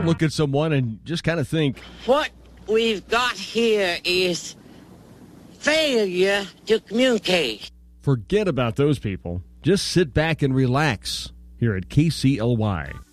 look at someone and just kind of think, what we've got here is failure to communicate. Forget about those people. Just sit back and relax here at KCLY.